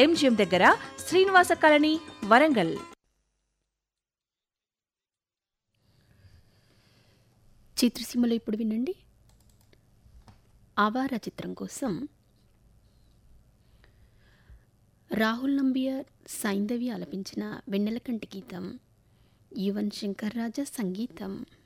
MGM దగ్గర Srinivasa colony, Warangal. చిత్రసీమలో ఇప్పుడు వినండి. ఆవార చిత్రం కోసం రాహుల్ నంబియార్, సైంధవి ఆలపించిన వెన్నెలకంటి గీతం, యువన్ శంకర్ రాజా సంగీతం.